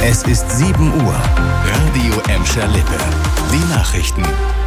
Es ist 7 Uhr. Radio Emscher Lippe. Die Nachrichten.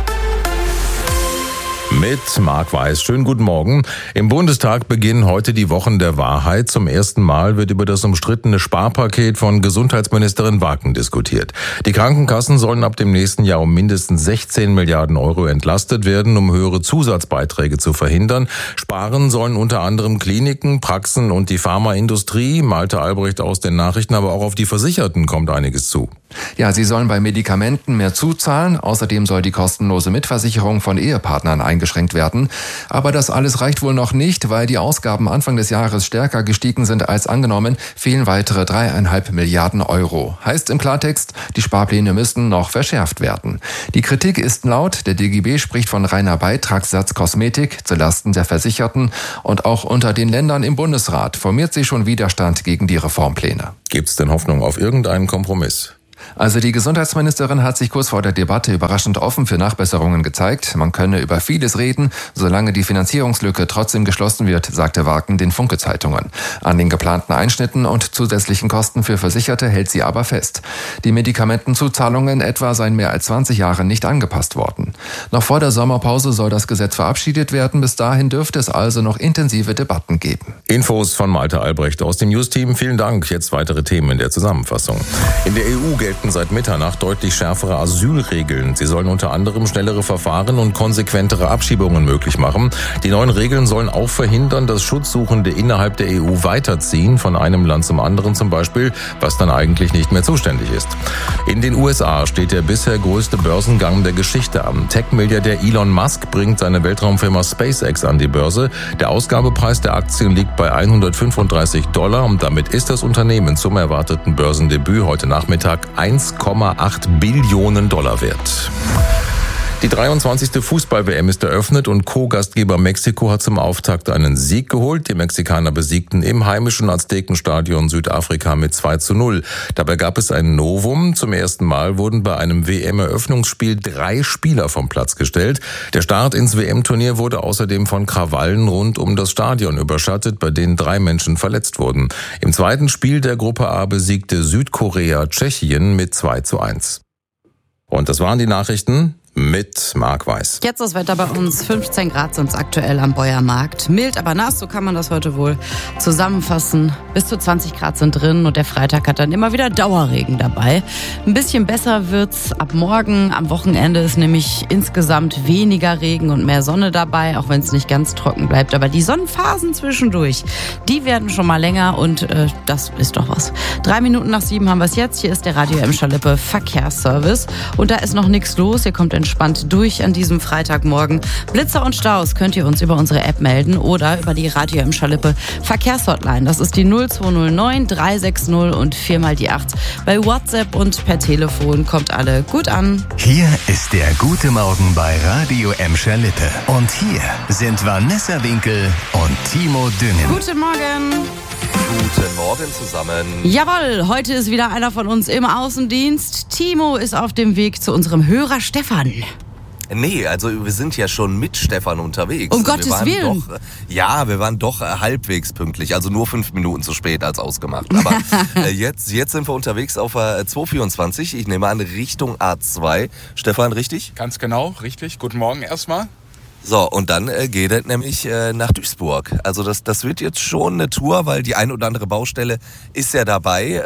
Mit Marc Weiß. Schönen guten Morgen. Im Bundestag beginnen heute die Wochen der Wahrheit. Zum ersten Mal wird über das umstrittene Sparpaket von Gesundheitsministerin Wagen diskutiert. Die Krankenkassen sollen ab dem nächsten Jahr um mindestens 16 Milliarden Euro entlastet werden, um höhere Zusatzbeiträge zu verhindern. Sparen sollen unter anderem Kliniken, Praxen und die Pharmaindustrie. Malte Albrecht aus den Nachrichten, aber auch auf die Versicherten kommt einiges zu. Ja, sie sollen bei Medikamenten mehr zuzahlen. Außerdem soll die kostenlose Mitversicherung von Ehepartnern eingeschränkt werden. Aber das alles reicht wohl noch nicht, weil die Ausgaben Anfang des Jahres stärker gestiegen sind als angenommen. Fehlen weitere 3,5 Milliarden Euro. Heißt im Klartext, die Sparpläne müssen noch verschärft werden. Die Kritik ist laut. Der DGB spricht von reiner Beitragssatz Kosmetik zulasten der Versicherten. Und auch unter den Ländern im Bundesrat formiert sich schon Widerstand gegen die Reformpläne. Gibt's denn Hoffnung auf irgendeinen Kompromiss? Also die Gesundheitsministerin hat sich kurz vor der Debatte überraschend offen für Nachbesserungen gezeigt. Man könne über vieles reden, solange die Finanzierungslücke trotzdem geschlossen wird, sagte Wagen den Funke-Zeitungen. An den geplanten Einschnitten und zusätzlichen Kosten für Versicherte hält sie aber fest. Die Medikamentenzuzahlungen etwa seien mehr als 20 Jahre nicht angepasst worden. Noch vor der Sommerpause soll das Gesetz verabschiedet werden. Bis dahin dürfte es also noch intensive Debatten geben. Infos von Malte Albrecht aus dem News-Team. Vielen Dank. Jetzt weitere Themen in der Zusammenfassung. In der EU gelten seit Mitternacht deutlich schärfere Asylregeln. Sie sollen unter anderem schnellere Verfahren und konsequentere Abschiebungen möglich machen. Die neuen Regeln sollen auch verhindern, dass Schutzsuchende innerhalb der EU weiterziehen, von einem Land zum anderen zum Beispiel, was dann eigentlich nicht mehr zuständig ist. In den USA steht der bisher größte Börsengang der Geschichte an. Tech-Milliardär Elon Musk bringt seine Weltraumfirma SpaceX an die Börse. Der Ausgabepreis der Aktien liegt bei $135 und damit ist das Unternehmen zum erwarteten Börsendebüt heute Nachmittag 1,8 Billionen Dollar wert. Die 23. Fußball-WM ist eröffnet und Co-Gastgeber Mexiko hat zum Auftakt einen Sieg geholt. Die Mexikaner besiegten im heimischen Aztekenstadion Südafrika mit 2:0. Dabei gab es ein Novum. Zum ersten Mal wurden bei einem WM-Eröffnungsspiel 3 Spieler vom Platz gestellt. Der Start ins WM-Turnier wurde außerdem von Krawallen rund um das Stadion überschattet, bei denen 3 Menschen verletzt wurden. Im zweiten Spiel der Gruppe A besiegte Südkorea Tschechien mit 2:1. Und das waren die Nachrichten mit Marc Weiß. Jetzt das Wetter bei uns. 15 Grad sind es aktuell am Beuermarkt. Mild, aber nass, so kann man das heute wohl zusammenfassen. Bis zu 20 Grad sind drin und der Freitag hat dann immer wieder Dauerregen dabei. Ein bisschen besser wird's ab morgen. Am Wochenende ist nämlich insgesamt weniger Regen und mehr Sonne dabei, auch wenn es nicht ganz trocken bleibt. Aber die Sonnenphasen zwischendurch, die werden schon mal länger und das ist doch was. 3 Minuten nach 7 haben wir es jetzt. Hier ist der Radio Emscher Lippe Verkehrsservice und da ist noch nichts los. Ihr kommt entspannt durch an diesem Freitagmorgen. Blitzer und Staus könnt ihr uns über unsere App melden oder über die Radio Emscher Lippe Verkehrshotline. Das ist die 0209 360 und 4 die 8. Bei WhatsApp und per Telefon kommt alle gut an. Hier ist der Gute Morgen bei Radio Emscher Lippe. Und hier sind Vanessa Winkel und Timo Düngen. Guten Morgen. Guten Morgen zusammen. Jawohl, heute ist wieder einer von uns im Außendienst. Timo ist auf dem Weg zu unserem Hörer Stefan. Nee, also wir sind ja schon mit Stefan unterwegs. Um Gottes Willen. Wir waren doch halbwegs pünktlich, also nur 5 Minuten zu spät als ausgemacht. Aber jetzt sind wir unterwegs auf 224, ich nehme an Richtung A2. Stefan, richtig? Ganz genau, richtig. Guten Morgen erstmal. So, und dann geht es nämlich nach Duisburg. Also das wird jetzt schon eine Tour, weil die ein oder andere Baustelle ist ja dabei.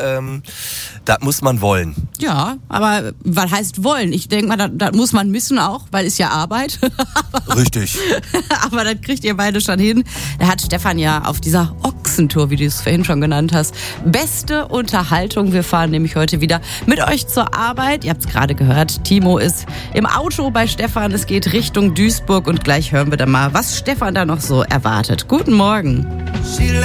Das muss man wollen. Ja, aber was heißt wollen? Ich denke mal, das muss man müssen auch, weil es ja Arbeit. Richtig. Aber das kriegt ihr beide schon hin. Da hat Stefan ja auf dieser Ochsentour, wie du es vorhin schon genannt hast, beste Unterhaltung. Wir fahren nämlich heute wieder mit euch zur Arbeit. Ihr habt es gerade gehört, Timo ist im Auto bei Stefan. Es geht Richtung Duisburg und gleich hören wir dann mal, was Stefan da noch so erwartet. Guten Morgen.